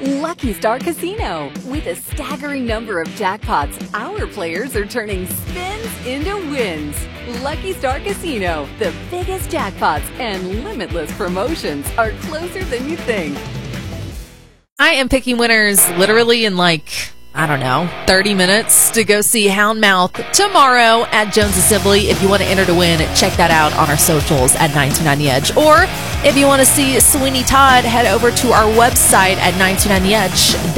Lucky Star Casino. With a staggering number of jackpots, our players are turning spins into wins. Lucky Star Casino, the biggest jackpots and limitless promotions are closer than you think. I am picking winners literally in 30 minutes to go see Houndmouth tomorrow at Jones Assembly. If you want to enter to win, check that out on our socials at 929 The Edge. Or if you want to see Sweeney Todd, head over to our website at 929theedge.com.